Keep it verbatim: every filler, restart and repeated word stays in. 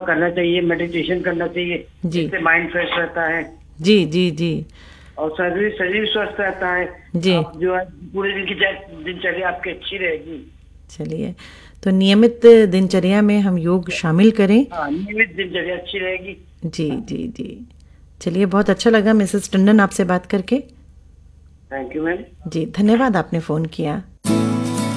करना चाहिए, मेडिटेशन करना चाहिए, जी इससे माइंड फ्रेश रहता है जी जी जी और शरीर शरीर स्वस्थ रहता है। जी। आप जो है पूरे दिन की च- दिनचर्या आपकी अच्छी रहेगी। चलिए, तो नियमित दिनचर्या में हम योग शामिल करें। हाँ, नियमित दिनचर्या अच्छी रहेगी। जी जी जी। चलिए, बहुत अच्छा लगा मिसेस टंडन आपसे बात करके। Thank you ma'am. जी, धन्यवाद आपने फ़ोन किया।